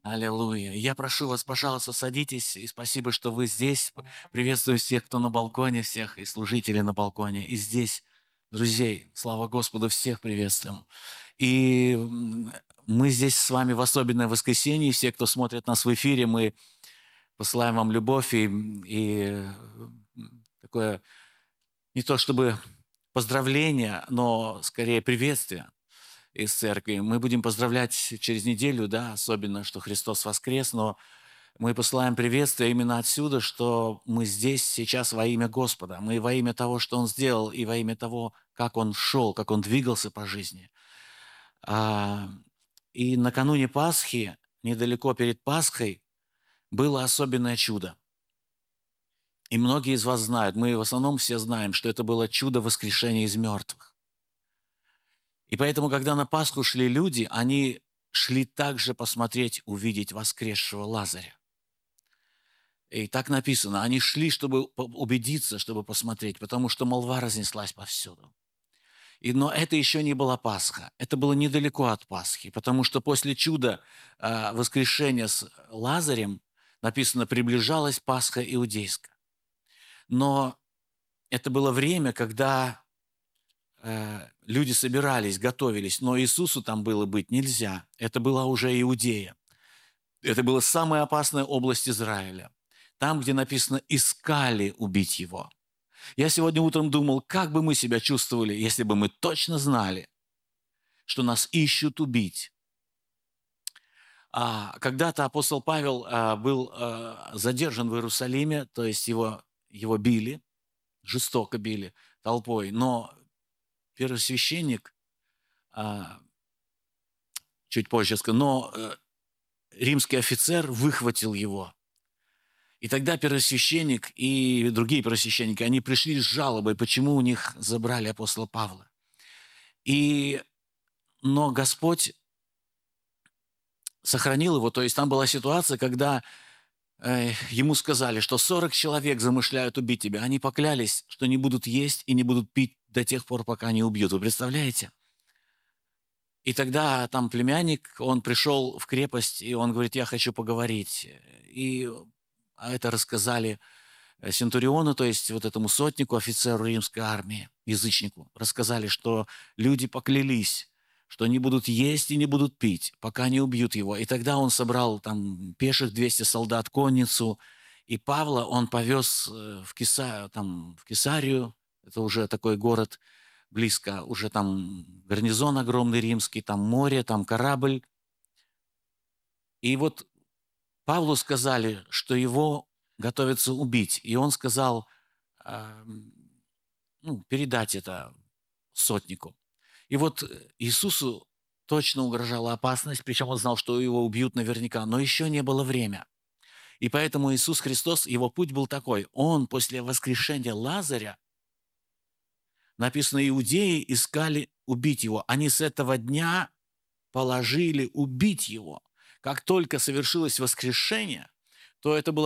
Аллилуйя. Я прошу вас, пожалуйста, садитесь, и спасибо, что вы здесь. Приветствую всех, кто на балконе, всех и служителей на балконе, и здесь, друзей. Слава Господу, всех приветствуем. И мы здесь с вами в особенное воскресенье. Все, кто смотрит нас в эфире, мы посылаем вам любовь и такое, не то чтобы поздравление, но скорее приветствие из церкви. Мы будем поздравлять через неделю, да, особенно, что Христос воскрес, но мы посылаем приветствие именно отсюда, что мы здесь сейчас во имя Господа. Мы во имя того, что Он сделал, и во имя того, как Он шел, как Он двигался по жизни. А, И накануне Пасхи, недалеко перед Пасхой, было особенное чудо. И многие из вас знают, мы в основном все знаем, что это было чудо воскрешения из мертвых. И поэтому, когда на Пасху шли люди, они шли также посмотреть, увидеть воскресшего Лазаря. И так написано, они шли, чтобы убедиться, чтобы посмотреть, потому что молва разнеслась повсюду. Но это еще не была Пасха, это было недалеко от Пасхи, потому что после чуда воскрешения с Лазарем, написано, приближалась Пасха иудейская. Но это было время, когда люди собирались, готовились, но Иисусу там было быть нельзя. Это была уже Иудея. Это была самая опасная область Израиля. Там, где написано «искали убить его». Я сегодня утром думал, как бы мы себя чувствовали, если бы мы точно знали, что нас ищут убить. Когда-то апостол Павел был задержан в Иерусалиме, то есть его били, жестоко били толпой, но первосвященник, чуть позже скажу, но римский офицер выхватил его. И тогда первосвященник и другие первосвященники, они пришли с жалобой, почему у них забрали апостола Павла. Но Господь сохранил его, то есть там была ситуация, когда ему сказали, что 40 человек замышляют убить тебя. Они поклялись, что не будут есть и не будут пить до тех пор, пока не убьют. Вы представляете? И тогда там племянник, он пришел в крепость, и он говорит, я хочу поговорить. И это рассказали Сентуриону, то есть вот этому сотнику, офицеру римской армии, язычнику, рассказали, что люди поклялись, что не будут есть и не будут пить, пока не убьют его. И тогда он собрал там пеших 200 солдат, конницу, и Павла он повез в Кесарию, это уже такой город близко, уже там гарнизон огромный римский, там море, там корабль. И вот Павлу сказали, что его готовятся убить. И он сказал, передать это сотнику. И вот Иисусу точно угрожала опасность, причем он знал, что его убьют наверняка, но еще не было время. И поэтому Иисус Христос, его путь был такой. Он после воскрешения Лазаря, написано, иудеи искали убить его. Они с этого дня положили убить его. Как только совершилось воскрешение, то это было